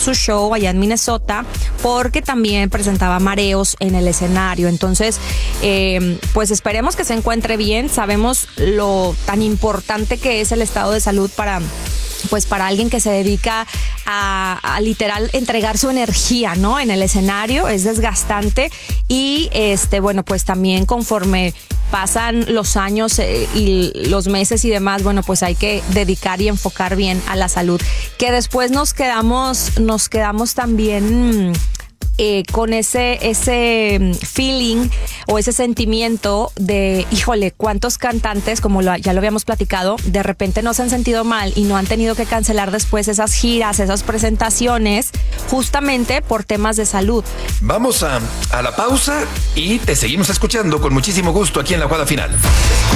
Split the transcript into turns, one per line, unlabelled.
su show allá en Minnesota porque también presentaba mareos en el escenario. Entonces, pues esperemos que se encuentre bien. Sabemos lo tan importante que es el estado de salud para alguien que se dedica a literal entregar su energía, ¿no? En el escenario es desgastante y bueno, pues también conforme pasan los años y los meses y demás, bueno, pues hay que dedicar y enfocar bien a la salud. Que después nos quedamos también con ese feeling o ese sentimiento de, híjole, cuántos cantantes, como ya lo habíamos platicado, de repente no se han sentido mal y no han tenido que cancelar después esas giras, esas presentaciones, justamente por temas de salud.
Vamos a la pausa y te seguimos escuchando con muchísimo gusto aquí en La Jugada Final.